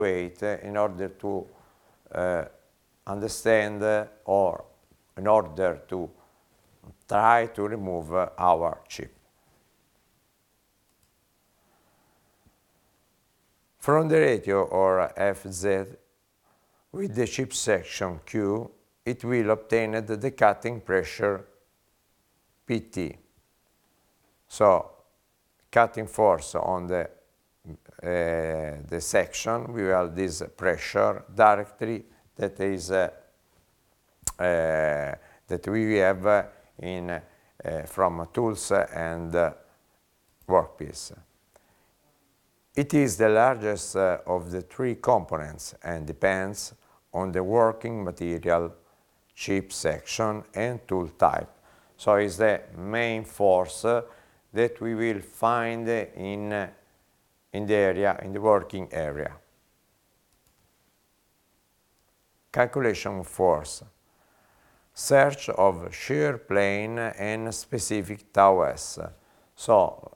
weight in order to understand or in order to try to remove our chip. From the ratio or FZ, with the chip section Q, it will obtain the cutting pressure PT. So, cutting force on the section, we have this pressure directly that is that we have in from tools and workpiece. It is the largest of the three components and depends on the working material, chip section and tool type. So it's the main force that we will find in the area, in the working area. Calculation of force. Search of shear plane and specific tau s. So,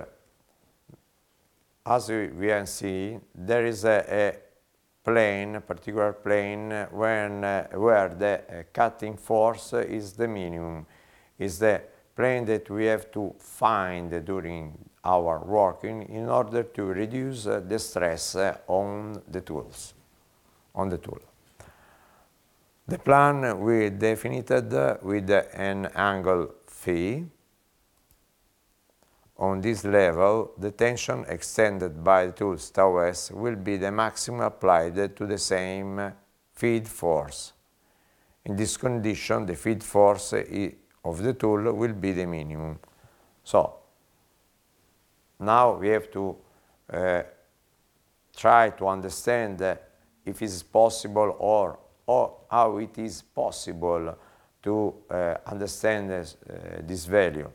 as we can see, there is a plane, a particular plane, where the cutting force is the minimum, is the plane that we have to find during our working in order to reduce the stress on the tools, on the tool. The plan we defined with an angle phi. On this level, the tension extended by the tool's tau s will be the maximum applied to the same feed force. In this condition, the feed force of the tool will be the minimum. So, now we have to try to understand if it is possible or how it is possible to understand this value.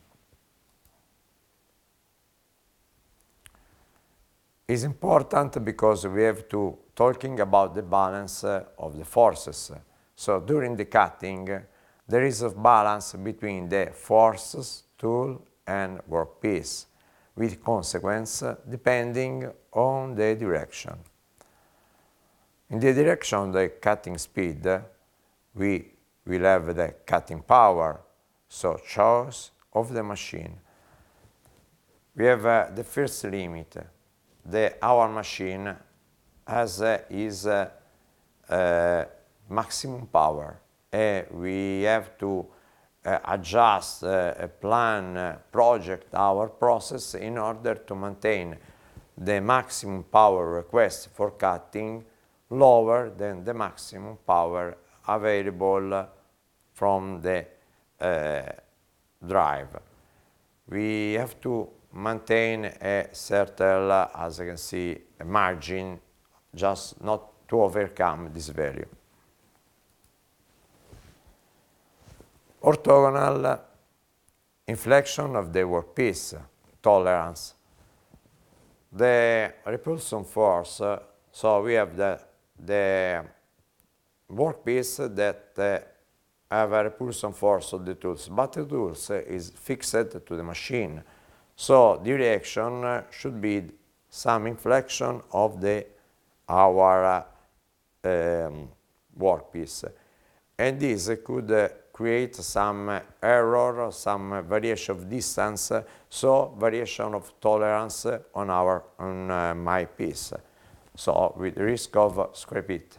It's important because we have to talking about the balance of the forces. So during the cutting, there is a balance between the forces, tool and workpiece, with consequence depending on the direction. In the direction of the cutting speed, we will have the cutting power, so choice of the machine. We have the first limit. Our machine has his maximum power. We have to adjust, plan, project our process in order to maintain the maximum power request for cutting lower than the maximum power available from the drive. We have to maintain a certain, as you can see, a margin, just not to overcome this value. Orthogonal inflection of the workpiece, tolerance. The repulsion force, so we have the workpiece that have a repulsion force of the tools, but the tools is fixed to the machine. So the reaction should be some inflection of our workpiece. And this could create some error, some variation of distance, so variation of tolerance on my piece. So with risk of scrap it.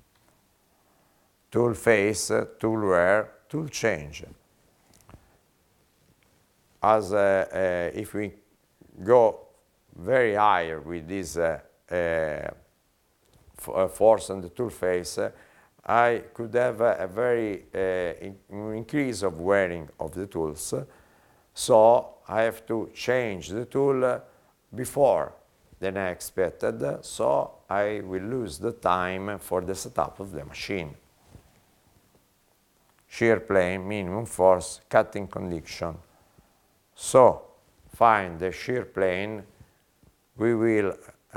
Tool face, tool wear, tool change. As if we go very high with this force on the tool face, I could have a very increase of wearing of the tools. So I have to change the tool before than I expected, so I will lose the time for the setup of the machine. Shear plane, minimum force, cutting condition. So, find the shear plane, we will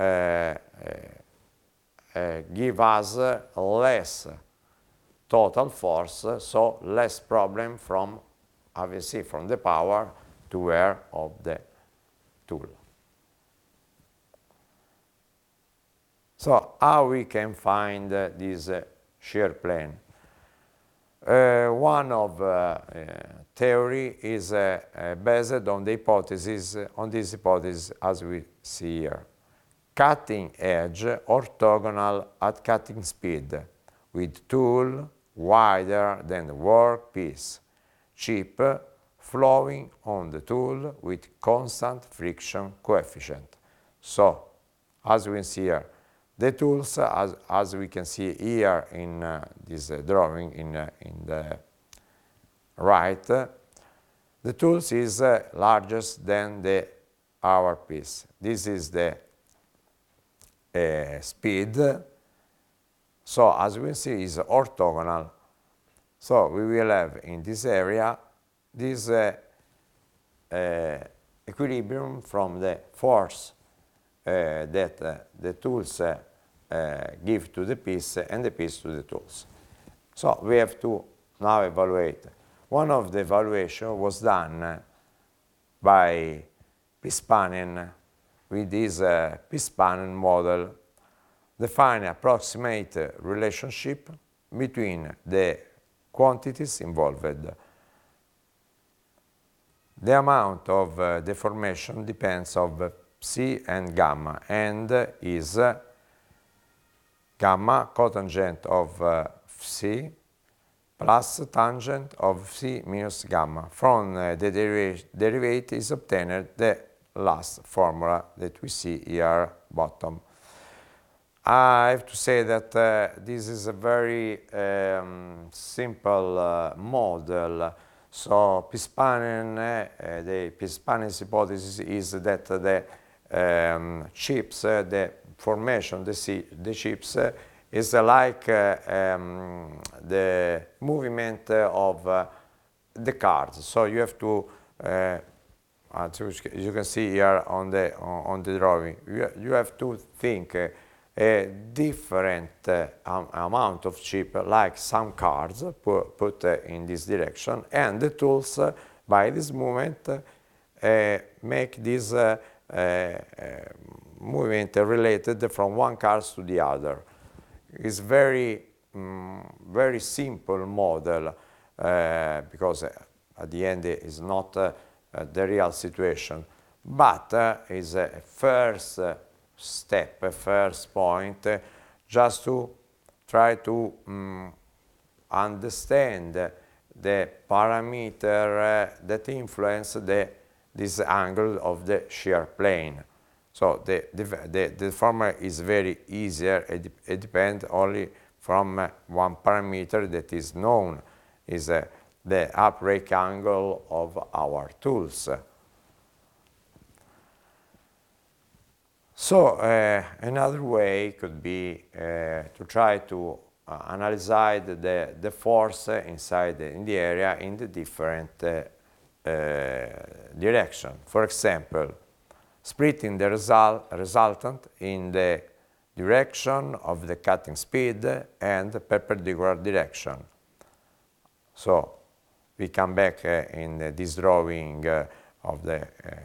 give us less total force, so less problem from, obviously, from the power to wear of the tool. So how we can find this shear plane? One of theory is based on the hypothesis, on this hypothesis as we see here. Cutting edge orthogonal at cutting speed, with tool wider than the workpiece, chip flowing on the tool with constant friction coefficient. So, as we can see here, the tools, as we can see here in this drawing in the right, the tools is largest than the our piece. This is the speed. So as we can see, is orthogonal. So we will have in this area this equilibrium from the force that the tools give to the piece and the piece to the tools. So we have to now evaluate. One of the evaluation was done by Pispanen with this Pispanen model, define approximate relationship between the quantities involved. The amount of deformation depends on psi and gamma, and is gamma cotangent of psi plus tangent of psi minus gamma. From the derivative is obtained the last formula that we see here bottom. I have to say that this is a very simple model. So Pispanen, the Pispanen's hypothesis is that the chips, the formation, the chips is like the movement of the cards. So you have to, as you can see here on the drawing, you have to think a different amount of chip, like some cards put in this direction, and the tools by this movement make this movement related from one card to the other. It's very simple model because at the end it is not the real situation, but is a first step, a first point, just to try to understand the parameter that influence this angle of the shear plane. So the formula is very easier. It depends only from one parameter that is known, is the uprake angle of our tools. So another way could be to try to analyze the force inside in the area in the different direction. For example, splitting the resultant in the direction of the cutting speed and the perpendicular direction. So we come back in this drawing of the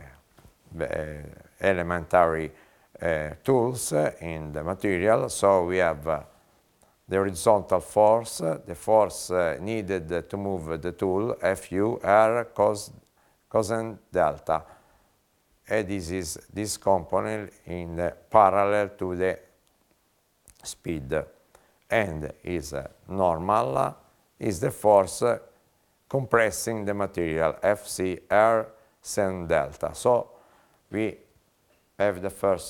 elementary tools in the material. So we have the horizontal force, the force needed to move the tool, Fu, R, cosine delta. And this is this component in parallel to the speed, and is normal, is the force compressing the material, Fc, R, sin delta. So we have the first,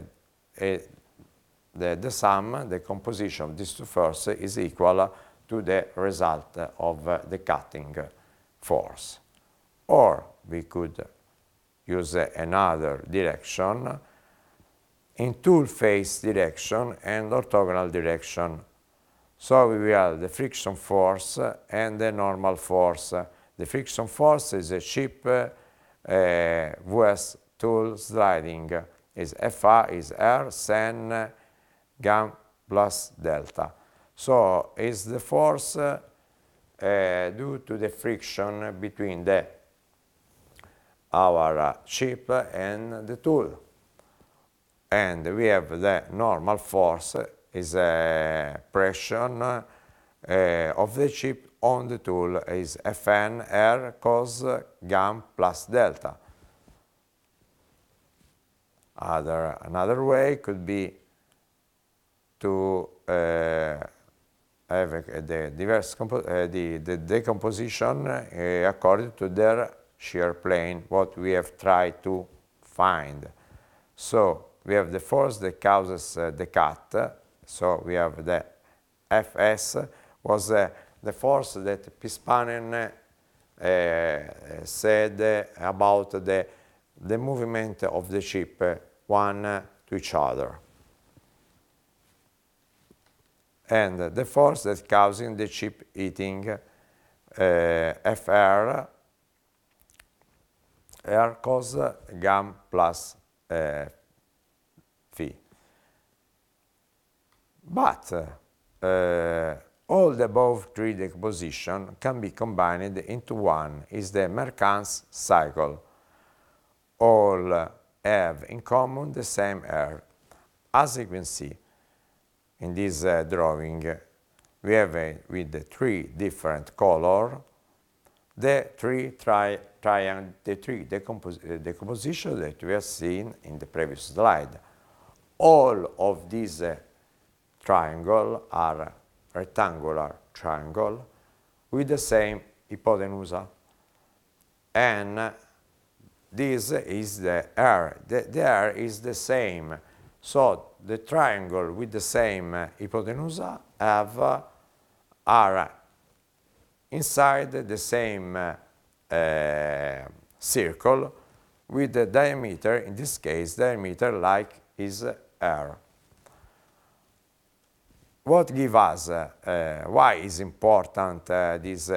the sum, the composition of these two forces is equal to the result of the cutting force. Or we could use another direction, in tool face direction and orthogonal direction. So we will have the friction force and the normal force. The friction force is a chip vs tool sliding, is Fa is R sin gamma plus delta. So is the force due to the friction between our chip and the tool. and we have the normal force is a pressure of the chip on the tool is Fn R cos gam plus delta. Another way could be to have the decomposition according to their shear plane, what we have tried to find. So we have the force that causes the cut. So we have the Fs was the force that Pispanen said about the movement of the chip one to each other. And the force that causing the chip heating, Fr, R cos gam plus phi. But all the above three decompositions can be combined into one, is the Mercal's cycle. All have in common the same R. As you can see in this drawing, we have with the three different colors, the three decomposition that we have seen in the previous slide. All of these triangles are rectangular triangle with the same hypotenusa, and this is the R. The R is the same. So the triangle with the same hypotenusa are inside the same circle with the diameter, in this case, diameter like is R. What gives us, why is important this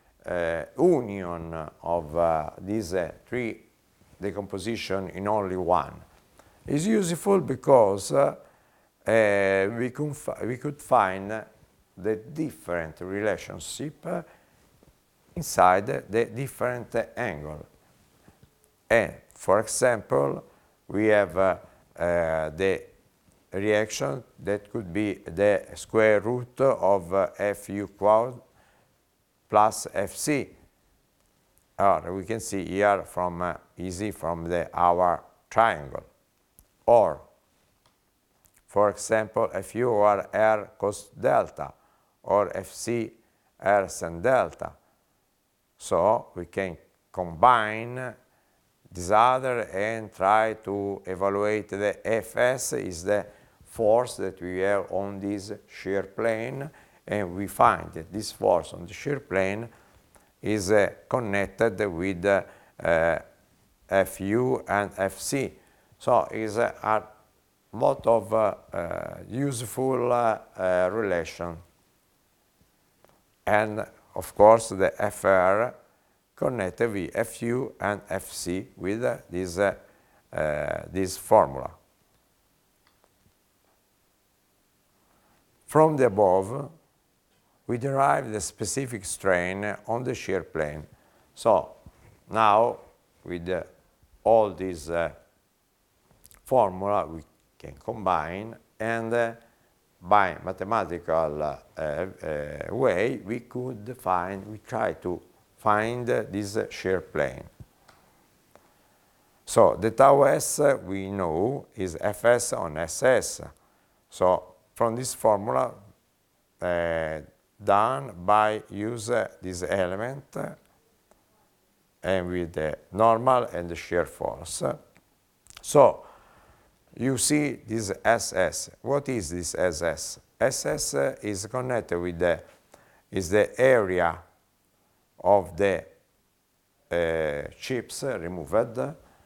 union of these three decomposition in only one? Is useful because we could find the different relationship inside the different angle. And for example, we have the reaction that could be the square root of Fu quad plus Fc. Or we can see here from easy from our triangle. Or, for example, Fu or R cos delta, or Fc R sin delta. So we can combine this other and try to evaluate the Fs is the force that we have on this shear plane, and we find that this force on the shear plane is connected with Fu and Fc. So it's a lot of useful relation. And of course the Fr connected with Fu and Fc with this formula. From the above, we derive the specific strain on the shear plane. So now with all these formula we can combine, and by mathematical way we try to find this shear plane. So the tau s we know is Fs on Ss. So from this formula done by use this element and with the normal and the shear force. So you see this Ss. What is this Ss? Ss is connected with the area of the chips removed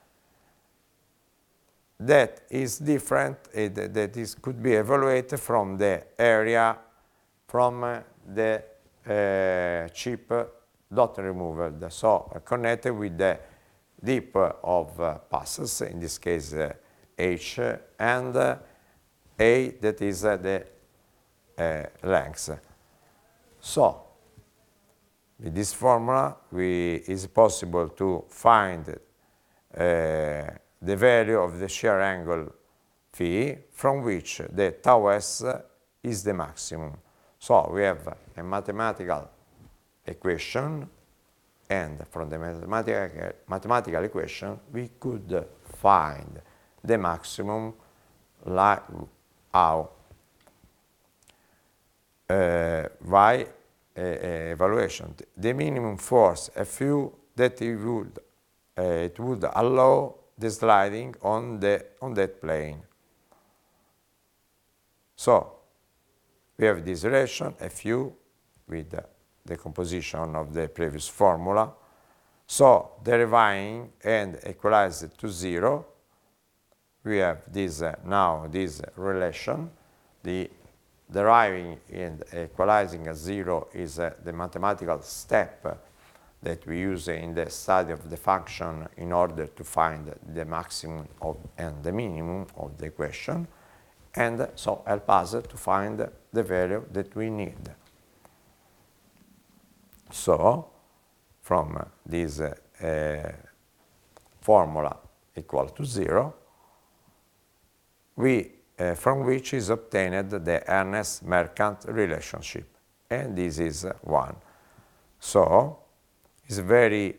that is different, could be evaluated from the area from the chip not removed. So connected with the dip of passes, in this case H, and A, that is the length. So with this formula is possible to find the value of the shear angle phi from which the tau s is the maximum. So we have a mathematical equation, and from the mathematical equation we could find the maximum like how by evaluation. The minimum force Fu that it would allow the sliding on that plane. So we have this relation Fu with the composition of the previous formula. So deriving and equalize it to 0, we have this now this relation. The deriving and equalizing at 0 is the mathematical step that we use in the study of the function in order to find the maximum and the minimum of the equation, and so help us to find the value that we need. So from this formula equal to 0, from which is obtained the Ernest-Mercator relationship, and this is 1. So it's very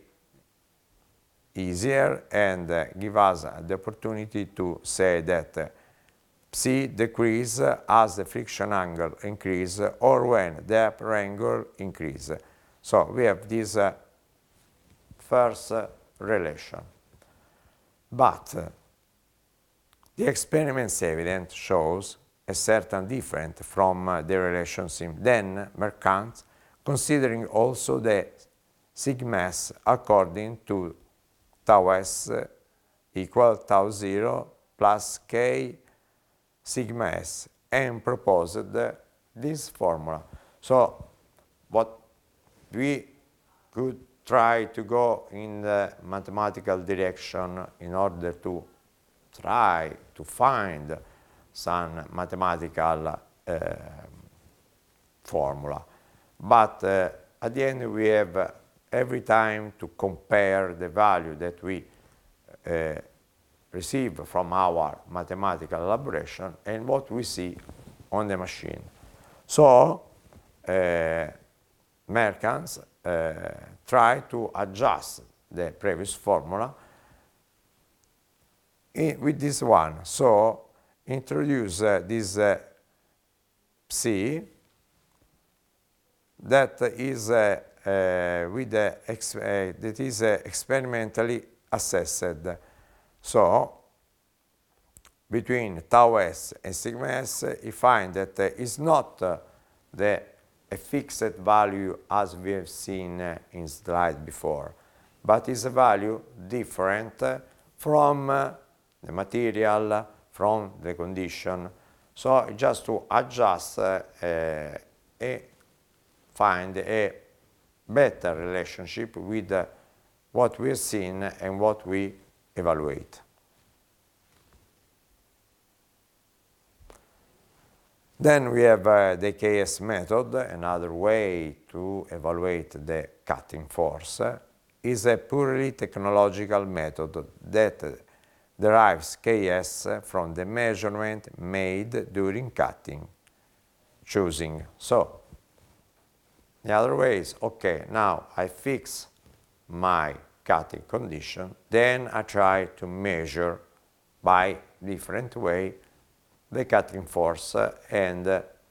easier and give us the opportunity to say that psi decrease as the friction angle increase or when the upper angle increase. So we have this first relation. But the experiment's evidence shows a certain difference from the relationship. Then Mercator, considering also the sigma s according to tau s equal tau 0 plus k sigma s, and proposed this formula. So what we could try to go in the mathematical direction in order to try to find some mathematical formula. But at the end we have every time to compare the value that we receive from our mathematical elaboration and what we see on the machine. So Mercans try to adjust the previous formula with this one. So introduce this psi that is that is experimentally assessed. So between tau s and sigma s, you find that it's not a fixed value as we have seen in slide before, but is a value different from the material, from the condition. So just to adjust find a better relationship with what we have seen and what we evaluate. Then we have the KS method. Another way to evaluate the cutting force is a purely technological method that derives KS from the measurement made during cutting, choosing. So the other way is, okay, now I fix my cutting condition, then I try to measure by different way the cutting force and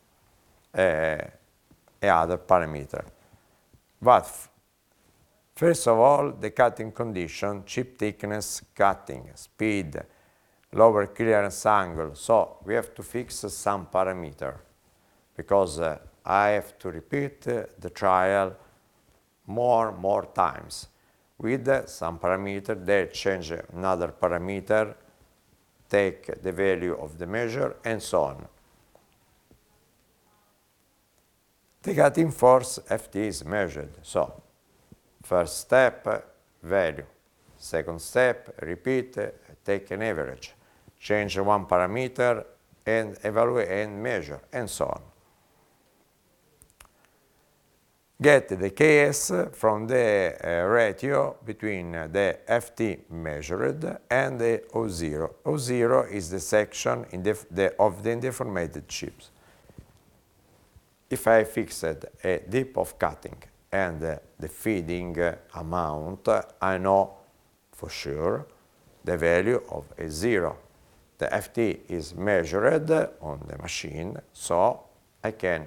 other parameter. But first of all, the cutting condition, chip thickness, cutting, speed, lower clearance angle. So we have to fix some parameter because I have to repeat the trial more times with some parameter. They change another parameter, take the value of the measure, and so on. The cutting force Ft is measured. So first step, value. Second step, repeat, take an average. Change one parameter and evaluate and measure, and so on. get the Ks from the ratio between the Ft measured and the O0. O0 is the section of the deformated chips. If I fixed a dip of cutting and the feeding amount, I know for sure the value of A0. The Ft is measured on the machine, so I can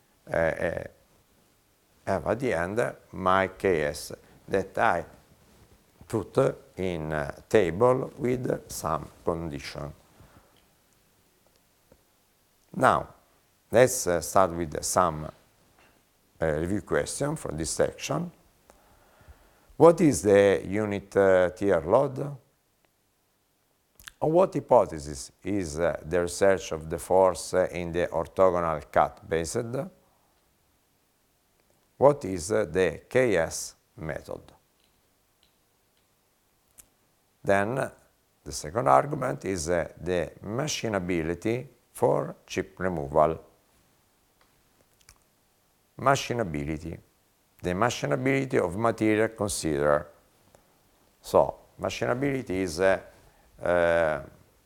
have at the end my Ks that I put in a table with some condition. Now, let's start with some review question from this section. What is the unit tear load? On what hypothesis is the research of the force in the orthogonal cut based? What is the KS method? Then the second argument is the machinability for chip removal. Machinability, the machinability of material considered. So, machinability is an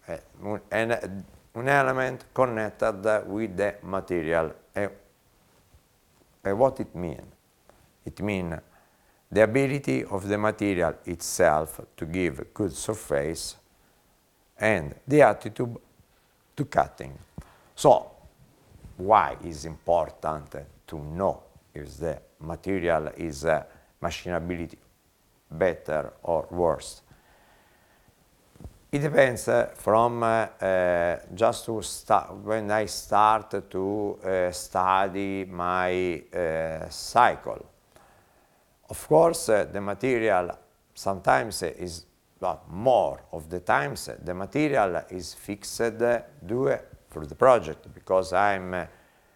element connected with the material. What it means? It means the ability of the material itself to give good surface and the attitude to cutting. So, why is important to know if the material is machinability better or worse? It depends from just to start, when I start to study my cycle. Of course, the material sometimes is, but more of the times, the material is fixed due for the project, because I'm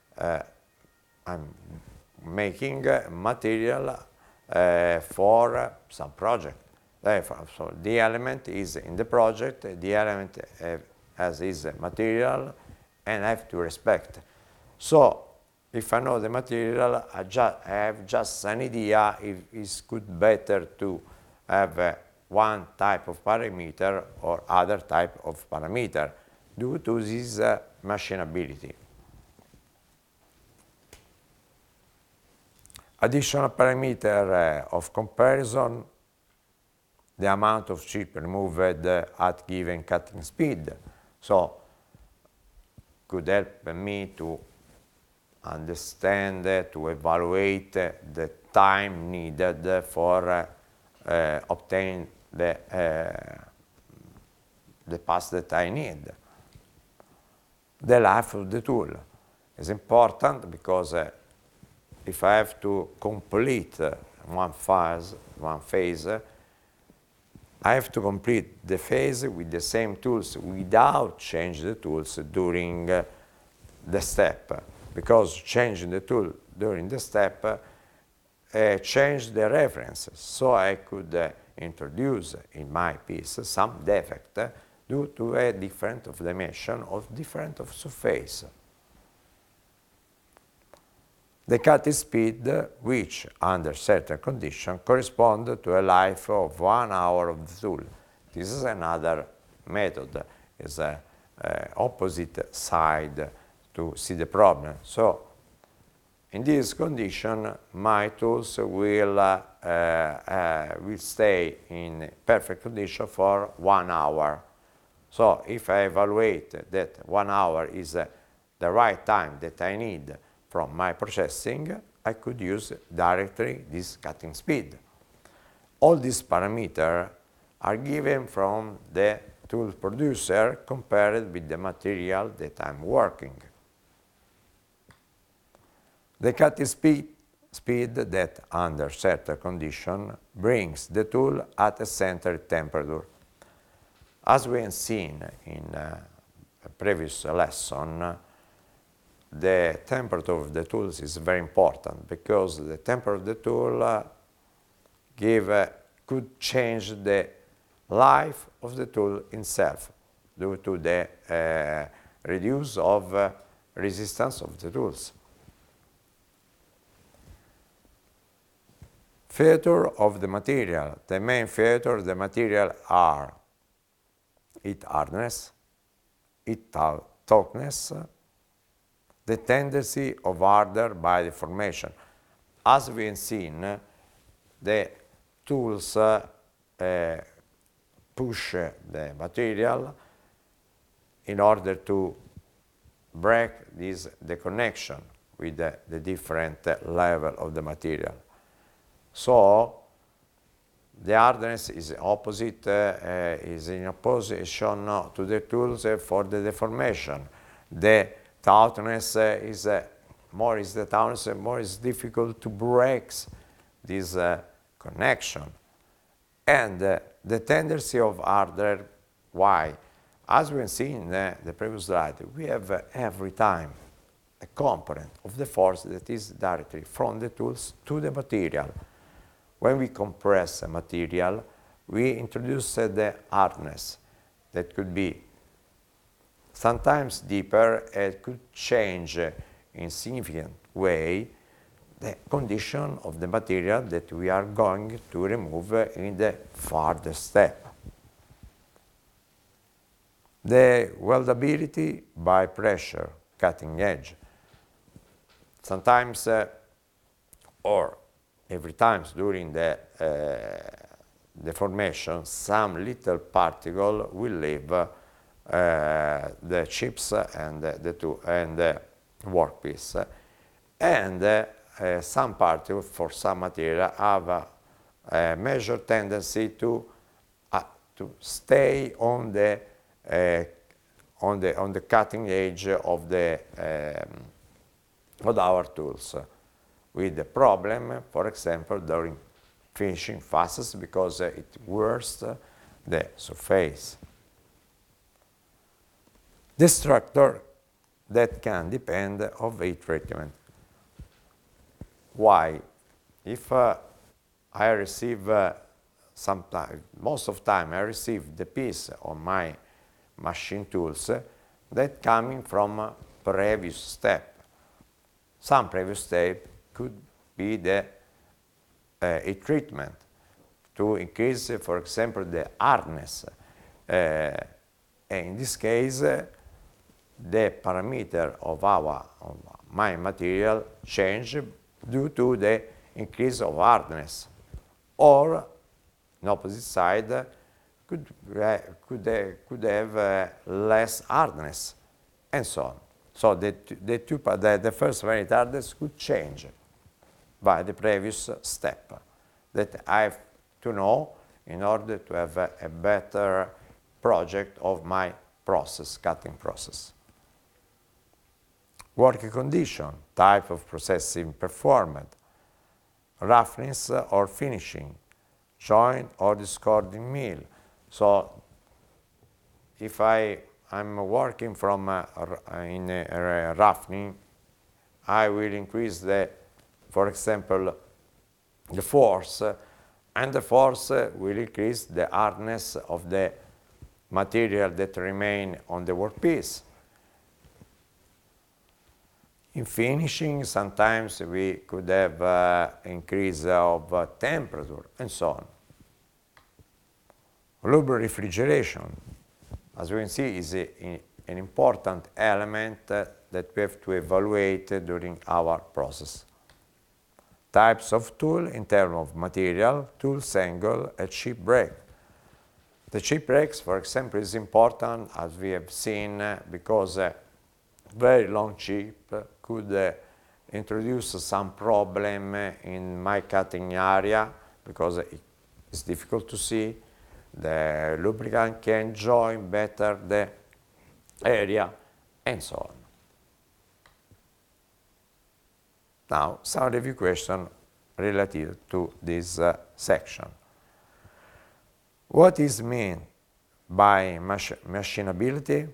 making material for some project. So the element is in the project, the element has its material, and I have to respect. So if I know the material, I have just an idea if it's better to have one type of parameter or other type of parameter due to this machinability. Additional parameter of comparison, the amount of chip removed at given cutting speed. So, could help me to understand, to evaluate the time needed for obtaining the pass that I need. The life of the tool is important because if I have to complete one phase, I have to complete the phase with the same tools without changing the tools during the step, because changing the tool during the step changed the references. So I could introduce in my piece some defect due to a different of dimension or different of surface. The cutting speed, which under certain conditions correspond to a life of 1 hour of the tool. This is another method, is an opposite side to see the problem. So, in this condition, my tools will stay in perfect condition for 1 hour. So, if I evaluate that 1 hour is the right time that I need from my processing, I could use directly this cutting speed. All these parameters are given from the tool producer compared with the material that I'm working. The cutting speed that, under certain conditions, brings the tool at a center temperature. As we have seen in a previous lesson, the temperature of the tools is very important because the temperature of the tool could change the life of the tool itself due to the reduce of resistance of the tools. feature of the material. The main feature of the material are its hardness, its toughness, the tendency of harder by deformation. As we have seen, the tools push the material in order to break the connection with the different level of the material. So the hardness is opposite, is in opposition to the tools for the deformation. The toughness more is difficult to break this connection. And the tendency of harder, why? As we have seen in the previous slide, we have every time a component of the force that is directly from the tools to the material. When we compress a material, we introduce the hardness that could be sometimes deeper and could change in significant way the condition of the material that we are going to remove in the further step. The weldability by pressure, cutting edge. Sometimes or every time during the deformation, some little particle will leave the chips and the workpiece, and some particles for some material have a major tendency to stay on the cutting edge of our tools, with the problem, for example, during finishing facets, because it wears the surface. The structure that can depend on heat treatment. Why? If I receive most of the time I receive the piece on my machine tools that coming from a previous step. Some previous step could be the heat treatment to increase, for example, the hardness. And in this case, the parameter of my material change due to the increase of hardness, or on opposite side could have less hardness, and so on. So the first variant hardness could change by the previous step that I have to know in order to have a better project of my process, cutting process. Working condition, type of processing performed, roughness or finishing, joint or discording mill. So if I'm working from in a roughening, I will increase for example, the force, and the force will increase the hardness of the material that remain on the workpiece. In finishing, sometimes we could have increase of temperature, and so on. Lubricant refrigeration, as we can see, is an important element that we have to evaluate during our process. Types of tool in terms of material, tools angle, and chip break. The chip breaks, for example, is important, as we have seen, because very long chip could introduce some problem in my cutting area, because it's difficult to see. The lubricant can join better the area, and so on. Now, some review questions related to this section. What is meant by machinability?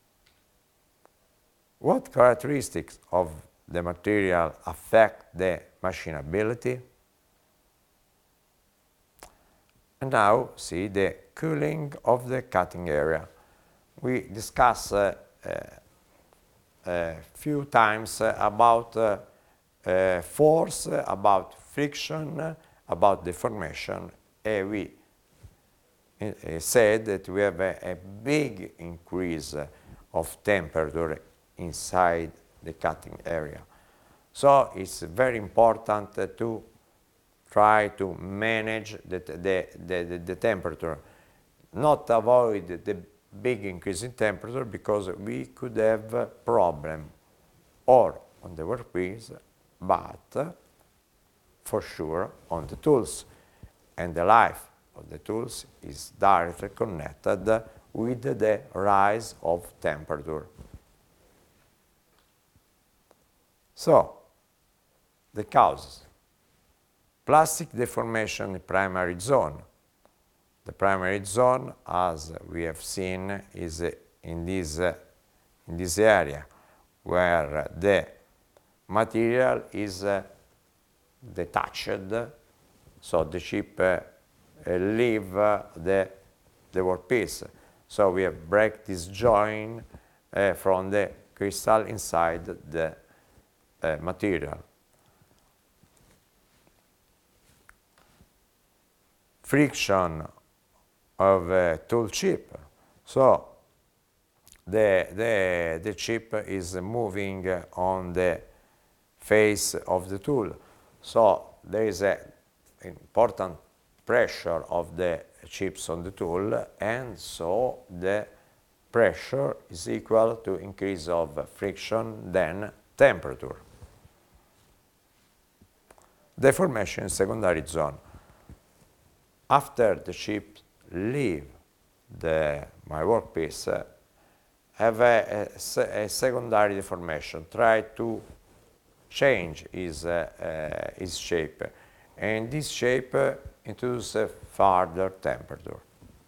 What characteristics of the material affect the machinability? And now see the cooling of the cutting area. We discussed a few times about force, about friction, about deformation, we said that we have a big increase of temperature inside the cutting area. So it's very important to try to manage the temperature, not avoid the big increase in temperature, because we could have a problem or on the workpiece, but for sure on the tools. And the life of the tools is directly connected with the rise of temperature. So, the causes. Plastic deformation in primary zone. The primary zone, as we have seen, is in this area where the material is detached, so the chip leave the workpiece. So we have break this joint from the crystal inside the material. Friction of a tool chip. So the chip is moving on the face of the tool. So there is an important pressure of the chips on the tool, and so the pressure is equal to increase of friction then temperature. Deformation in secondary zone. After the chip leave my workpiece, have a secondary deformation, try to change its shape, and this shape introduces further temperature.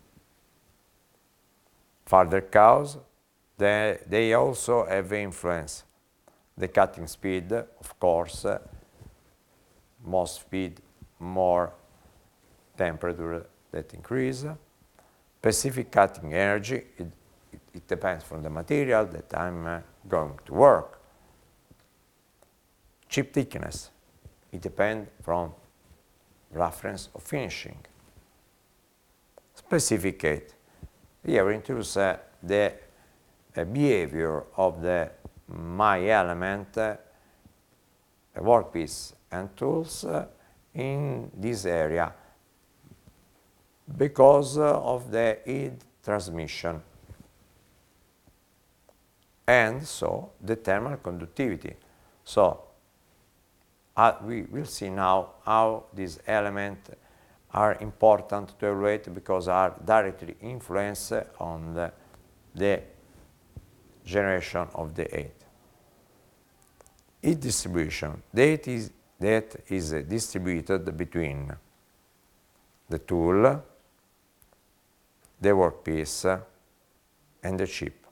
Further cause, they also have influence. The cutting speed, of course, more speed, more temperature that increase. Specific cutting energy, it depends from the material that I'm going to work. Chip thickness, it depends from reference of finishing. Specificate, here we introduce the behavior of my element, workpiece and tools in this area because of the heat transmission, and so the thermal conductivity. So we will see now how these elements are important to evaluate because are directly influenced on the generation of the heat. Heat distribution. The heat is distributed between the tool, the workpiece, and the chip.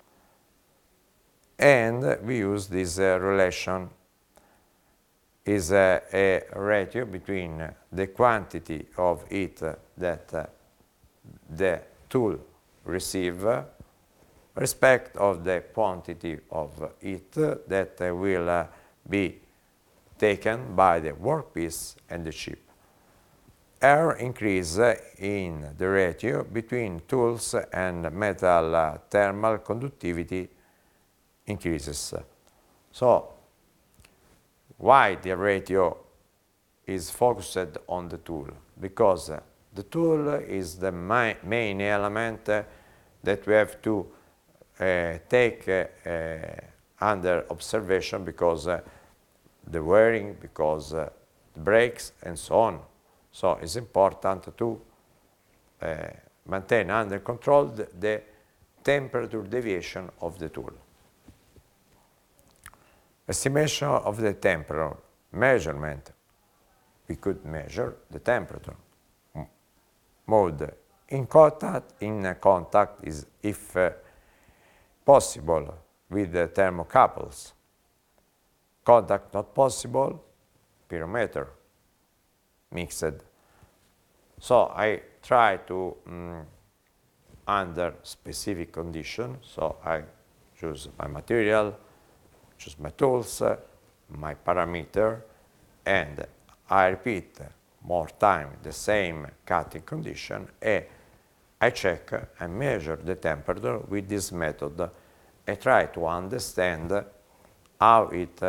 And we use this relation is a ratio between the quantity of heat that the tool receives respect of the quantity of heat that will be taken by the workpiece and the chip. Air increase in the ratio between tools and metal thermal conductivity increases. So, why the ratio is focused on the tool? Because the tool is the main element that we have to take under observation because the wearing, because the brakes, and so on. So it's important to maintain under control the temperature deviation of the tool. Estimation of the temperature, measurement. We could measure the temperature. Mode. In contact is if possible with the thermocouples. Contact not possible, pyrometer, mixed. So I try to, under specific conditions, so I choose my material, choose my tools, my parameter, and I repeat more time the same cutting condition, and I check and measure the temperature with this method and try to understand how it